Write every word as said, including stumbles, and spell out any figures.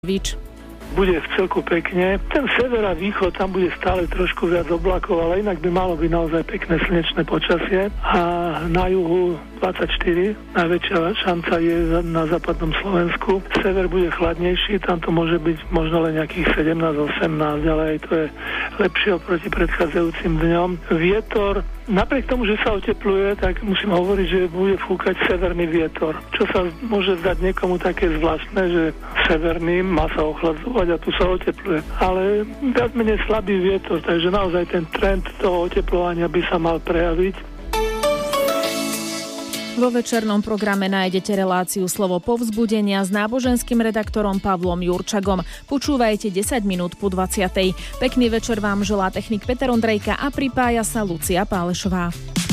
Víč. Bude v celku pekne. Ten sever a východ, tam bude stále trošku viac oblakov, ale inak by malo byť naozaj pekné slnečné počasie. A na juhu dvadsaťštyri, najväčšia šanca je na západnom Slovensku. Sever bude chladnejší, tam to môže byť možno len nejakých sedemnásť osemnásť, ale aj to je lepšie oproti predchádzajúcim dňom. Vietor, napriek tomu, že sa otepluje, tak musím hovoriť, že bude fúkať severný vietor. Čo sa môže zdať niekomu také zvláštne, že severný má sa ochladzovať a tu sa otepluje. Ale viac menej slabý vietor, takže naozaj ten trend toho oteplovania by sa mal prejaviť. Vo večernom programe nájdete reláciu Slovo povzbudenia s náboženským redaktorom Pavlom Jurčagom. Počúvajte desať minút po dvadsiatej. Pekný večer vám želá technik Peter Ondrejka a pripája sa Lucia Pálešová.